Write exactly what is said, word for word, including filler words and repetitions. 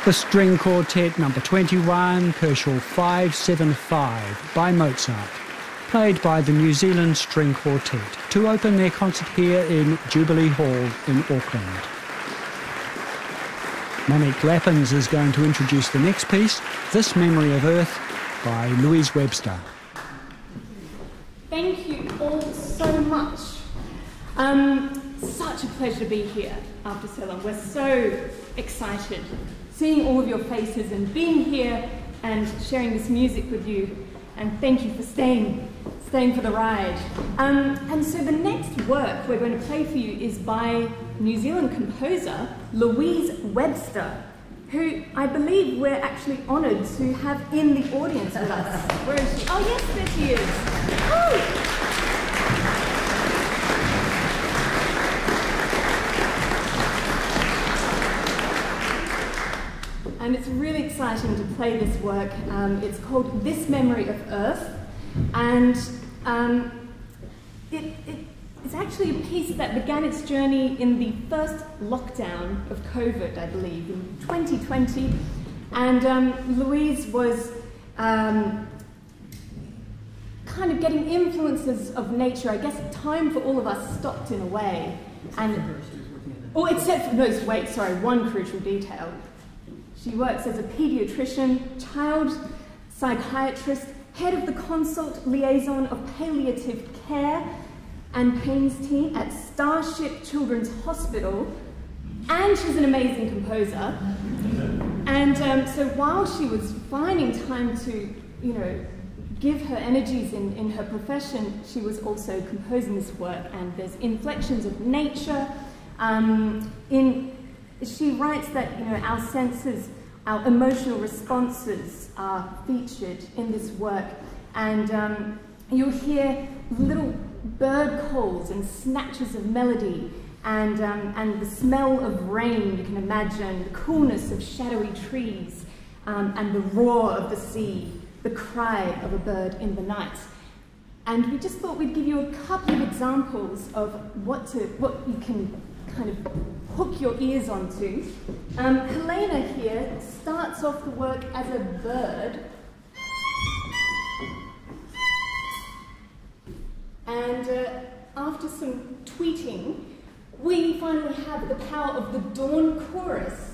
The String Quartet number twenty-one, Kershaw five seven five by Mozart, played by the New Zealand String Quartet to open their concert here in Jubilee Hall in Auckland. Monique Lappins is going to introduce the next piece, This Memory of Earth by Louise Webster. Thank you all so much. Um, such a pleasure to be here after so long. We're so excited seeing all of your faces and being here and sharing this music with you. And thank you for staying, staying for the ride. Um, and so the next work we're going to play for you is by New Zealand composer Louise Webster, who I believe we're actually honoured to have in the audience with us. Where is she? Oh yes, there she is. Woo! And it's really exciting to play this work. Um, it's called This Memory of Earth, and um, it, it, it's actually a piece that began its journey in the first lockdown of COVID, I believe, in twenty twenty. And um, Louise was um, kind of getting influences of nature. I guess time for all of us stopped in a way. And, oh, except for, no, wait, sorry, one crucial detail. She works as a paediatrician, child psychiatrist, head of the consult liaison of palliative care and pains team at Starship Children's Hospital, and she's an amazing composer. And um, so while she was finding time to, you know, give her energies in, in her profession, she was also composing this work, and there's inflections of nature. Um, in She writes that, you know, our senses, our emotional responses are featured in this work, and um, you'll hear little bird calls and snatches of melody, and, um, and the smell of rain, you can imagine, the coolness of shadowy trees, um, and the roar of the sea, the cry of a bird in the night. And we just thought we'd give you a couple of examples of what, to, what you can kind of hook your ears onto. Um, Helena here starts off the work as a bird, and uh, after some tweeting, we finally have the power of the dawn chorus.